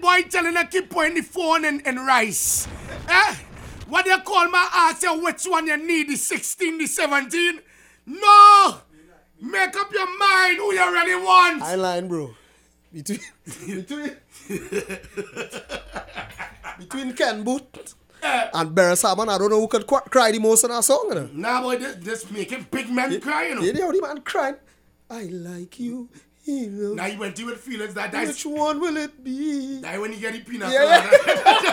boy telling her keep pointing the phone and rice. Eh? What they call my ass, which one you need, the 16, the 17? No! Make up your mind who you really want. I lying, bro. Between Ken Booth and Barry Salmon, I don't know who could cry the most in our song. You know? Nah, boy, this making big men cry, you know. Yeah, the man crying. I like you. Now you went to with feelings that Which one will it be? That when you get the peanut. Yeah.